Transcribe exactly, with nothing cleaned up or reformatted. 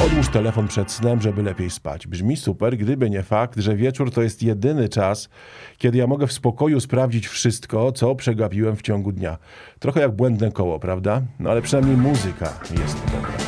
Odłóż telefon przed snem, żeby lepiej spać. Brzmi super, gdyby nie fakt, że wieczór to jest jedyny czas, kiedy ja mogę w spokoju sprawdzić wszystko, co przegapiłem w ciągu dnia. Trochę jak błędne koło, prawda? No ale przynajmniej muzyka jest dobra.